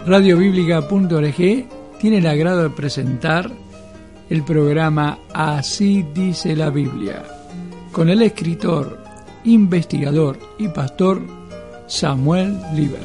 Radiobiblica.org tiene el agrado de presentar el programa Así dice la Biblia, con el escritor, investigador y pastor Samuel Liber.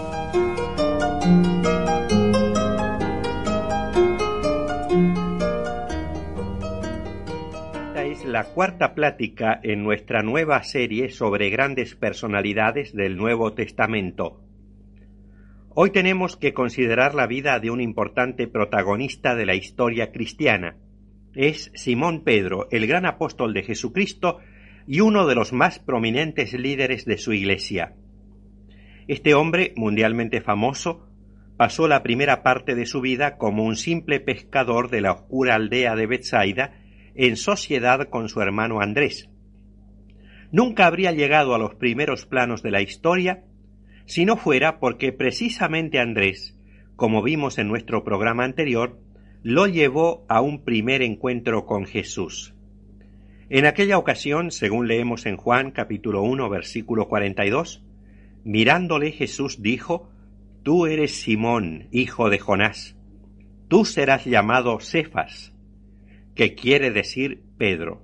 Esta es la cuarta plática en nuestra nueva serie sobre grandes personalidades del Nuevo Testamento. Hoy tenemos que considerar la vida de un importante protagonista de la historia cristiana. Es Simón Pedro, el gran apóstol de Jesucristo y uno de los más prominentes líderes de su iglesia. Este hombre, mundialmente famoso, pasó la primera parte de su vida como un simple pescador de la oscura aldea de Betsaida, en sociedad con su hermano Andrés. Nunca habría llegado a los primeros planos de la historia si no fuera porque precisamente Andrés, como vimos en nuestro programa anterior, lo llevó a un primer encuentro con Jesús. En aquella ocasión, según leemos en Juan capítulo 1, versículo 42, mirándole Jesús dijo: «Tú eres Simón, hijo de Jonás, tú serás llamado Cefas», que quiere decir Pedro.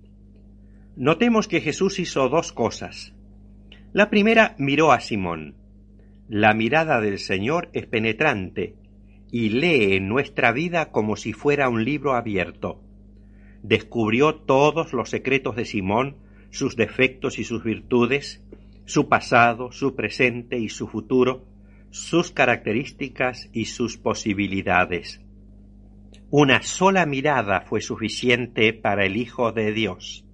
Notemos que Jesús hizo dos cosas. La primera, miró a Simón. La mirada del Señor es penetrante y lee en nuestra vida como si fuera un libro abierto. Descubrió todos los secretos de Simón, sus defectos y sus virtudes, su pasado, su presente y su futuro, sus características y sus posibilidades. Una sola mirada fue suficiente para el Hijo de Dios.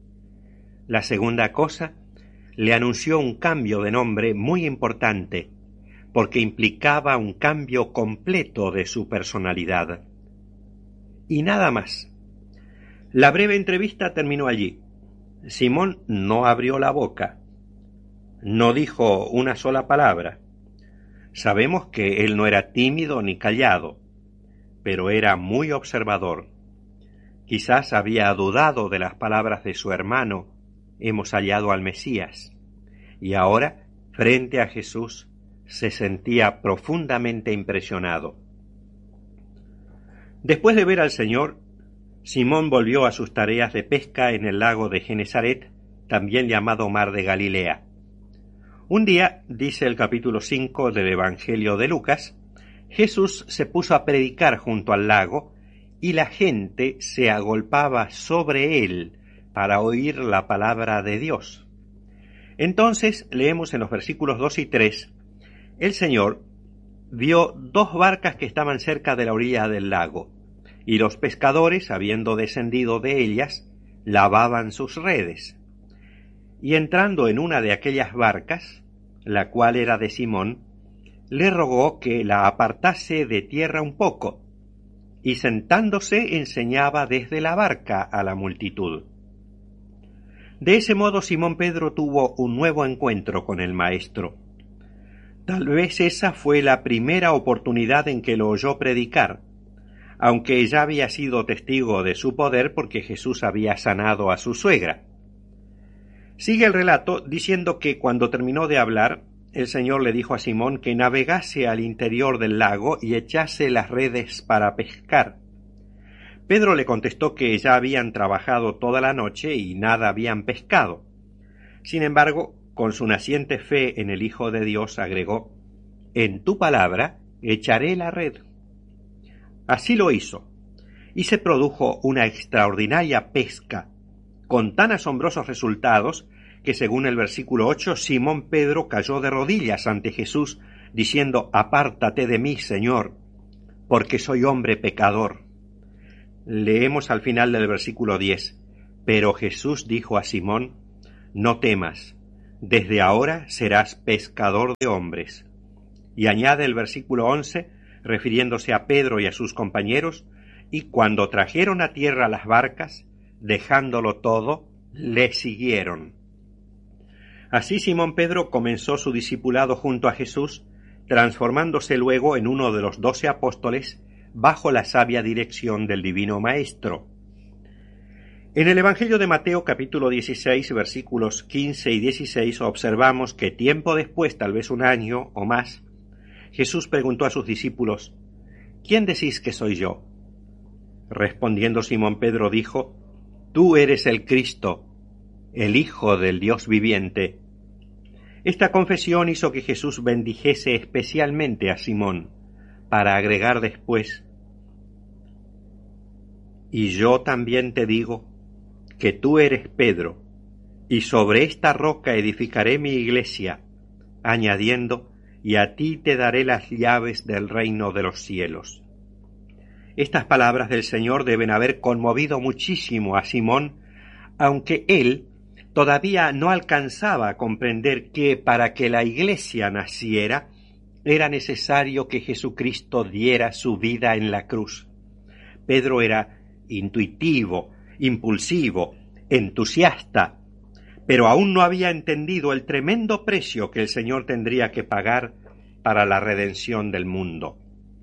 La segunda cosa, le anunció un cambio de nombre muy importante, porque implicaba un cambio completo de su personalidad. Y nada más. La breve entrevista terminó allí. Simón no abrió la boca. No dijo una sola palabra. Sabemos que él no era tímido ni callado, pero era muy observador. Quizás había dudado de las palabras de su hermano: «Hemos hallado al Mesías», y ahora, frente a Jesús, se sentía profundamente impresionado. Después de ver al Señor, Simón volvió a sus tareas de pesca en el lago de Genesaret, también llamado Mar de Galilea. Un día, dice el capítulo 5 del Evangelio de Lucas, Jesús se puso a predicar junto al lago y la gente se agolpaba sobre él para oír la palabra de Dios. Entonces leemos en los versículos 2 y 3, el Señor vio dos barcas que estaban cerca de la orilla del lago, y los pescadores, habiendo descendido de ellas, lavaban sus redes. Y entrando en una de aquellas barcas, la cual era de Simón, le rogó que la apartase de tierra un poco, y sentándose enseñaba desde la barca a la multitud. De ese modo Simón Pedro tuvo un nuevo encuentro con el Maestro. Tal vez esa fue la primera oportunidad en que lo oyó predicar, aunque ya había sido testigo de su poder porque Jesús había sanado a su suegra. Sigue el relato diciendo que cuando terminó de hablar, el Señor le dijo a Simón que navegase al interior del lago y echase las redes para pescar. Pedro le contestó que ya habían trabajado toda la noche y nada habían pescado. Sin embargo, con su naciente fe en el Hijo de Dios, agregó: «En tu palabra echaré la red». Así lo hizo, y se produjo una extraordinaria pesca, con tan asombrosos resultados que, según el versículo 8, Simón Pedro cayó de rodillas ante Jesús, diciendo: «Apártate de mí, Señor, porque soy hombre pecador». Leemos al final del versículo 10, «Pero Jesús dijo a Simón: no temas, desde ahora serás pescador de hombres». Y añade el versículo 11, refiriéndose a Pedro y a sus compañeros: «Y cuando trajeron a tierra las barcas, dejándolo todo, le siguieron». Así Simón Pedro comenzó su discipulado junto a Jesús, transformándose luego en uno de los 12 apóstoles bajo la sabia dirección del Divino Maestro. En el Evangelio de Mateo capítulo 16 versículos 15 y 16 observamos que tiempo después, tal vez un año o más, Jesús preguntó a sus discípulos: ¿Quién decís que soy yo? Respondiendo Simón Pedro dijo: Tú eres el Cristo, el Hijo del Dios viviente. Esta confesión hizo que Jesús bendijese especialmente a Simón, para agregar después: Y yo también te digo que tú eres Pedro, y sobre esta roca edificaré mi iglesia, añadiendo: y a ti te daré las llaves del reino de los cielos. Estas palabras del Señor deben haber conmovido muchísimo a Simón, aunque él todavía no alcanzaba a comprender que para que la iglesia naciera era necesario que Jesucristo diera su vida en la cruz. Pedro era intuitivo, impulsivo, entusiasta, pero aún no había entendido el tremendo precio que el Señor tendría que pagar para la redención del mundo.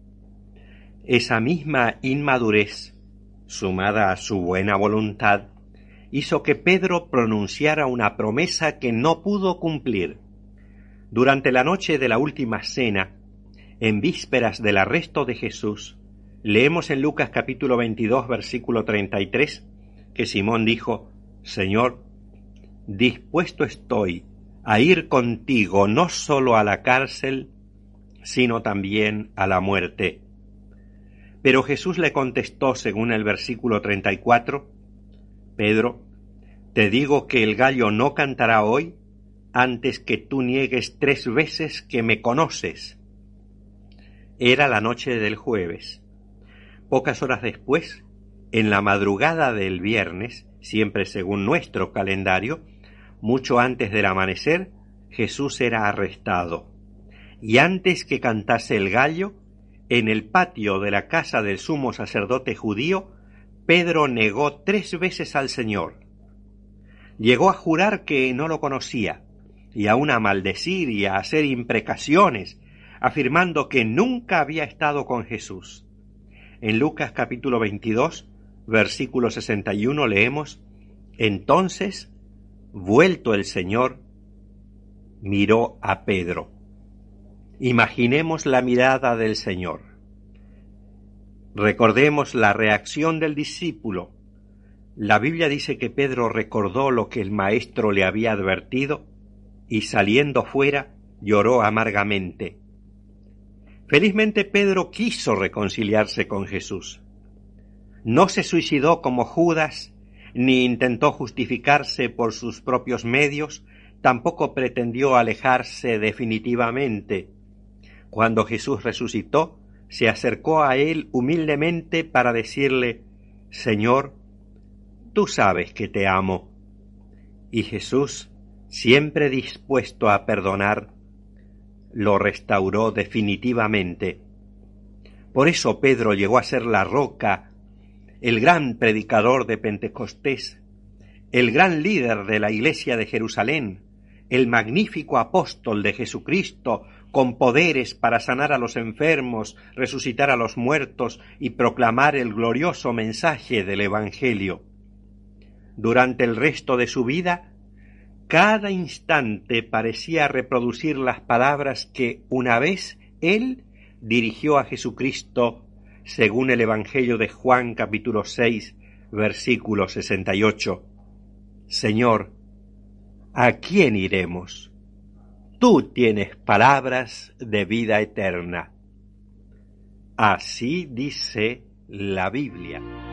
Esa misma inmadurez, sumada a su buena voluntad, hizo que Pedro pronunciara una promesa que no pudo cumplir. Durante la noche de la última cena, en vísperas del arresto de Jesús, leemos en Lucas capítulo 22, versículo 33, que Simón dijo: Señor, dispuesto estoy a ir contigo no solo a la cárcel, sino también a la muerte. Pero Jesús le contestó, según el versículo 34, Pedro, te digo que el gallo no cantará hoy antes que tú niegues 3 veces que me conoces. Era la noche del jueves. Pocas horas después, en la madrugada del viernes, siempre según nuestro calendario, mucho antes del amanecer, Jesús era arrestado. Y antes que cantase el gallo, en el patio de la casa del sumo sacerdote judío, Pedro negó 3 veces al Señor. Llegó a jurar que no lo conocía, y aún a maldecir y a hacer imprecaciones, afirmando que nunca había estado con Jesús. En Lucas capítulo 22, versículo 61 leemos: Entonces, vuelto el Señor, miró a Pedro. Imaginemos la mirada del Señor. Recordemos la reacción del discípulo. La Biblia dice que Pedro recordó lo que el Maestro le había advertido y saliendo fuera lloró amargamente. Felizmente Pedro quiso reconciliarse con Jesús. No se suicidó como Judas, ni intentó justificarse por sus propios medios, tampoco pretendió alejarse definitivamente. Cuando Jesús resucitó, se acercó a él humildemente para decirle: Señor, tú sabes que te amo. Y Jesús, siempre dispuesto a perdonar, lo restauró definitivamente. Por eso Pedro llegó a ser la roca, el gran predicador de Pentecostés, el gran líder de la iglesia de Jerusalén, el magnífico apóstol de Jesucristo, con poderes para sanar a los enfermos, resucitar a los muertos y proclamar el glorioso mensaje del Evangelio. Durante el resto de su vida, cada instante parecía reproducir las palabras que una vez él dirigió a Jesucristo, según el Evangelio de Juan capítulo 6, versículo 68. Señor, ¿a quién iremos? Tú tienes palabras de vida eterna. Así dice la Biblia.